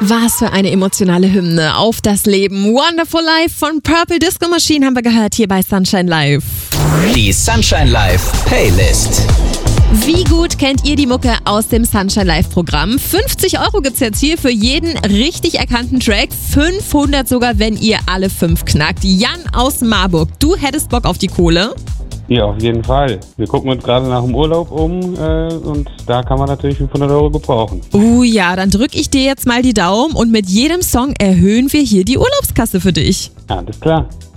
Was für eine emotionale Hymne auf das Leben. Wonderful Life von Purple Disco Machine haben wir gehört hier bei Sunshine Live. Die Sunshine Live Playlist. Wie gut kennt ihr die Mucke aus dem Sunshine Live Programm? 50 € gibt's jetzt hier für jeden richtig erkannten Track. 500 sogar, wenn ihr alle 5 knackt. Jan aus Marburg, du hättest Bock auf die Kohle? Ja, auf jeden Fall. Wir gucken uns gerade nach dem Urlaub um und da kann man natürlich 500 € gebrauchen. Ja, dann drück ich dir jetzt mal die Daumen und mit jedem Song erhöhen wir hier die Urlaubskasse für dich. Alles klar.